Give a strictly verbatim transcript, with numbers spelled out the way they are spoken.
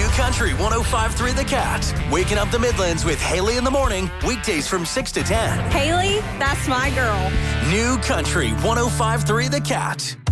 Country one oh five point three The Cat. Waking up the Midlands with Haley in the morning, weekdays from six to ten. Haley, that's my girl. New Country one oh five point three The Cat.